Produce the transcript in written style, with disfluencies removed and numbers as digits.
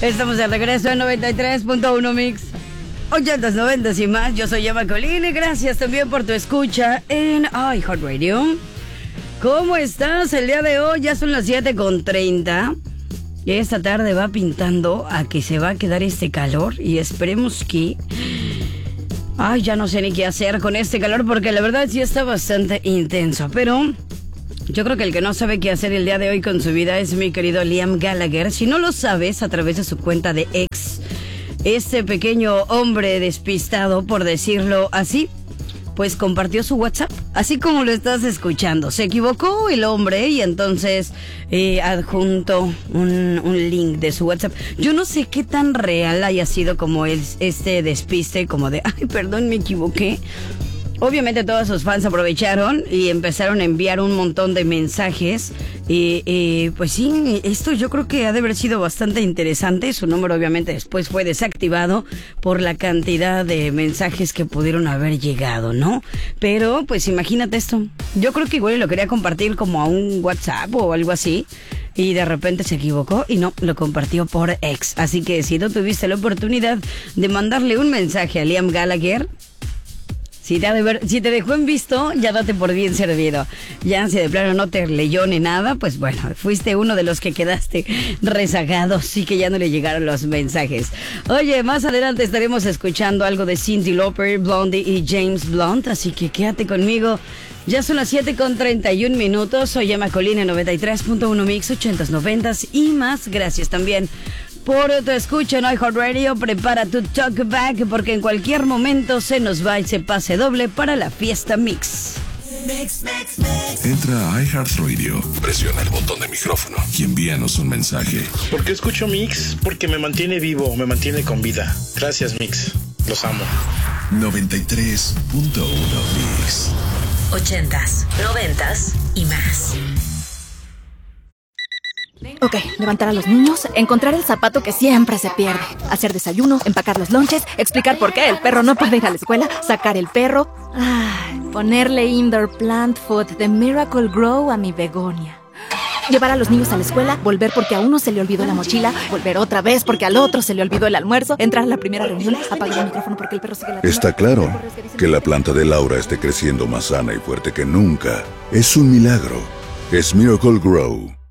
Estamos de regreso en 93.1 Mix. 80s, 90s y más. Yo soy Emma Colín y gracias también por tu escucha en iHeartRadio. ¿Cómo estás el día de hoy? Ya son las 7:30. Y esta tarde va pintando a que se va a quedar este calor y esperemos que... Ay, ya no sé ni qué hacer con este calor porque la verdad sí está bastante intenso. Pero yo creo que el que no sabe qué hacer el día de hoy con su vida es mi querido Liam Gallagher. Si no lo sabes, a través de su cuenta de X, este pequeño hombre despistado, por decirlo así, pues compartió su WhatsApp, así como lo estás escuchando. Se equivocó el hombre y entonces adjuntó un link de su WhatsApp. Yo no sé qué tan real haya sido como este despiste, como de, ay, perdón, me equivoqué. Obviamente todos sus fans aprovecharon y empezaron a enviar un montón de mensajes. Pues sí, esto yo creo que ha de haber sido bastante interesante. Su número obviamente después fue desactivado por la cantidad de mensajes que pudieron haber llegado, ¿no? Pero pues imagínate esto. Yo creo que igual lo quería compartir como a un WhatsApp o algo así. Y de repente se equivocó y no, lo compartió por X. Así que si no tuviste la oportunidad de mandarle un mensaje a Liam Gallagher, si te dejó en visto, ya date por bien servido. Ya si de plano no te leyó ni nada, pues bueno, fuiste uno de los que quedaste rezagados y que ya no le llegaron los mensajes. Oye, más adelante estaremos escuchando algo de Cyndi Lauper, Blondie y James Blunt, así que quédate conmigo. Ya son las 7:31 minutos. Soy Emma Colín en 93.1 Mix, 80s, 90s y más. Gracias también por tu escucha en iHeartRadio. Prepara tu talkback porque en cualquier momento se nos va ese pase doble para la fiesta Mix. Entra a iHeartRadio, presiona el botón de micrófono y envíanos un mensaje. ¿Por qué escucho Mix? Porque me mantiene vivo, me mantiene con vida. Gracias, Mix. Los amo. 93.1 Mix. 80s, 90s y más. Ok, levantar a los niños, encontrar el zapato que siempre se pierde, hacer desayuno, empacar los lonches, explicar por qué el perro no puede ir a la escuela, sacar el perro, ponerle indoor plant food de Miracle Grow a mi begonia. Llevar a los niños a la escuela, volver porque a uno se le olvidó la mochila, volver otra vez porque al otro se le olvidó el almuerzo, entrar a la primera reunión, apagar el micrófono porque el perro sigue ladrando. Está claro que la planta de Laura esté creciendo más sana y fuerte que nunca. Es un milagro. Es Miracle Grow.